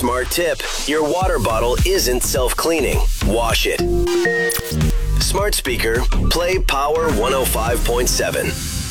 Smart tip. Your water bottle isn't self-cleaning. Wash it. Smart speaker, play Power 105.7.